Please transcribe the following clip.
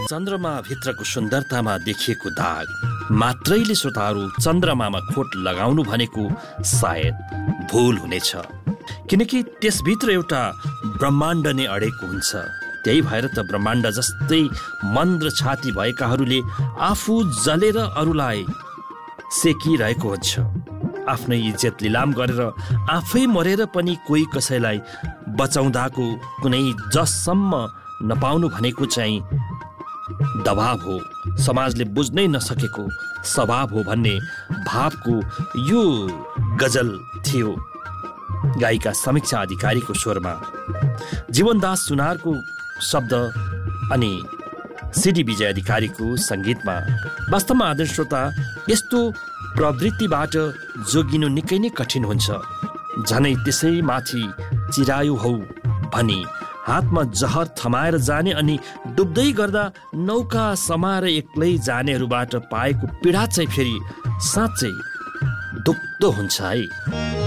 चन्द्रमाभित्रको सुन्दरतामा देखिएको दाग मात्रैले श्रोताहरू चन्द्रमामा खोट लगाउनु भनेको सायद भुल हुनेछ, किनकि त्यसभित्र एउटा ब्रह्माण्ड नै अडेको हुन्छ। त्यही भएर त ब्रह्माण्ड जस्तै मन्द छाती भएकाहरूले आफू जलेर अरूलाई सेकिरहेको हुन्छ। आफ्नै इज्जत लिलाम गरेर आफै मरेर पनि कोही कसैलाई बचाउँदाको कुनै जससम्म नपाउनु भनेको चाहिँ दबाव हो, समाजले बुझ्नै नसकेको स्वभाव हो भन्ने भावको यो गजल थियो गायिका समीक्षा अधिकारीको स्वरमा। जीवनदास सुनारको शब्द अनि सिडी विजय अधिकारीको सङ्गीतमा। वास्तवमा आदरणीय श्रोता, यस्तो प्रवृत्तिबाट जोगिनु निकै नै कठिन हुन्छ। झनै त्यसै माथि चिरायो हौ भनी हातमा जहर थमाएर जाने अनि डुब्दै गर्दा नौका समाएर एक्लै जानेहरूबाट पाएको पीडा चाहिँ फेरि साँच्चै दुख्दो हुन्छ है।